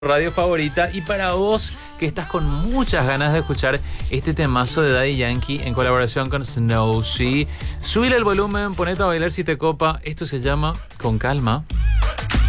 Radio favorita, y para vos que estás con muchas ganas de escuchar este temazo de Daddy Yankee en colaboración con Snow, ¿sí? Subile el volumen, ponete a bailar si te copa. Esto se llama Con Calma.